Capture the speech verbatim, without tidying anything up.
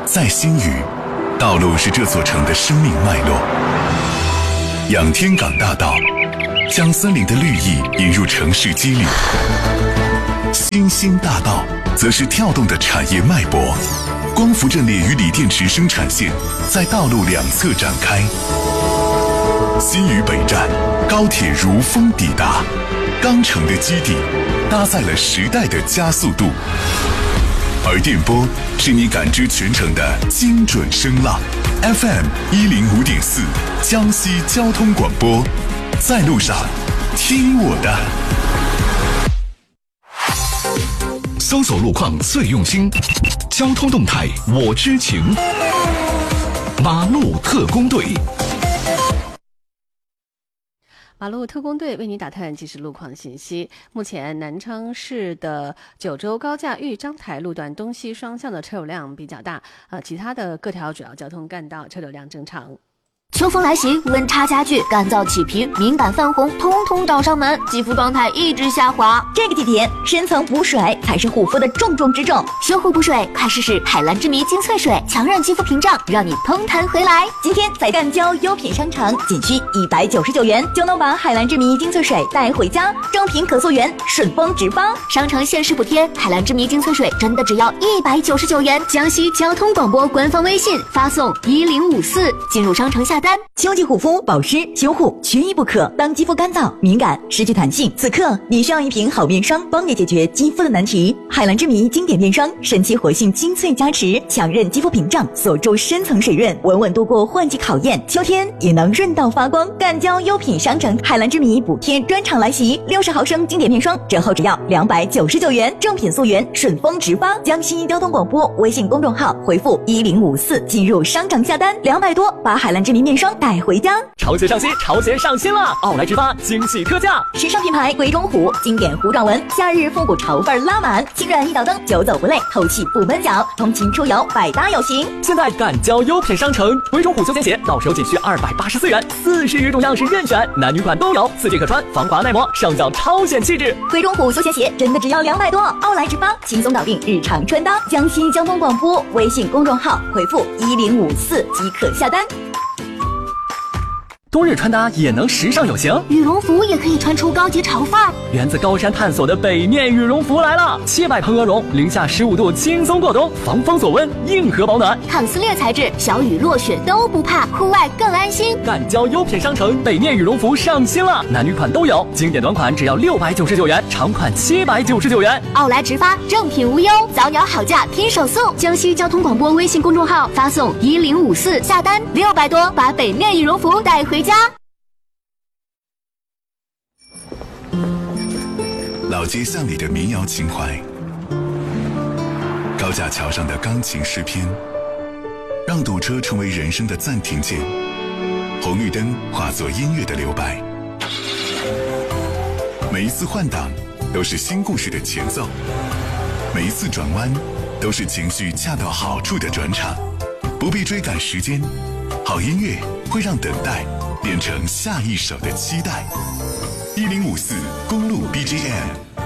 在新余，道路是这座城的生命脉络。仰天港大道将森林的绿意引入城市肌理，新兴大道则是跳动的产业脉搏。光伏阵列与锂电池生产线在道路两侧展开。新余北站，高铁如风抵达，钢城的基地搭载了时代的加速度。而电波是你感知全程的精准声浪 ，F M 一零五点四，江西交通广播，在路上听我的。 搜索路况最用心，交通动态我知情。马路特工队。 马路特工队为你打探即时路况信息。目前南昌市的九州高架豫章台路段东西双向的车流量比较大，呃，其他的各条主要交通干道车流量正常。 秋风来袭，温差加剧，干燥起皮、敏感泛红，通通找上门，肌肤状态一直下滑。 这个季节，深层补水才是护肤的重中之重。 修护补水，快试试海蓝之谜精粹水，强韧肌肤屏障，让你通弹回来。 今天在赣胶优品商城，仅需一百九十九元就能把海蓝之谜精粹水带回家，正品可溯源，顺丰直发。 商城限时补贴，海蓝之谜精粹水真的只要一百九十九元。江西交通广播官方微信发送一零五四，进入商城下单。 秋季护肤、保湿、修护缺一不可。当肌肤干燥、敏感、失去弹性，此刻你需要一瓶好面霜，帮你解决肌肤的难题。海蓝之谜经典面霜，神奇活性精粹加持，强韧肌肤屏障，锁住深层水润，稳稳度过换季考验。秋天也能润到发光。赣胶优品商城海蓝之谜补贴专场来袭，六十毫升经典面霜折后只要两百九十九元，正品溯源，顺丰直发。江西交通广播微信公众号回复一零五四进入商场下单，两百多把海蓝之谜面霜带回家。 潮鞋上新，潮鞋上新了！奥莱直发惊喜特价， 时尚品牌鬼冢虎经典弧状纹，夏日复古潮范拉满，轻软一脚蹬，久走不累，透气不闷脚，通勤出游百搭有型。 现在赣胶优品商城，鬼冢虎休闲鞋到手仅需二百八十四元，四十余种样式任选，男女款都有，四季可穿，防滑耐磨，上脚超显气质。 鬼冢虎休闲鞋真的只要两百多，奥莱直发轻松搞定日常穿搭。江西交通广播微信公众号回复一零五四即可下单。 冬日穿搭也能时尚有型， 羽绒服也可以穿出高级潮范儿。 源自高山探索的北面羽绒服来了，切百蓬鹅绒，零下十五度轻松过冬，防风锁温，硬核保暖， 抗撕裂材质，小雨落雪都不怕，户外更安心。 赣胶优品商城北面羽绒服上新了，男女款都有，经典短款只要六百九十九元，长款七百九十九元。 奥莱直发，正品无忧，早鸟好价拼手速。江西交通广播微信公众号发送一零五四下单，六百多把北面羽绒服带回家。 老街巷里的民谣情怀，高架桥上的钢琴诗篇，让堵车成为人生的暂停键，红绿灯化作音乐的留白。每一次换挡都是新故事的前奏，每一次转弯都是情绪恰到好处的转场。不必追赶时间，好音乐会让等待变成下一首的期待。一零五四公路 B G M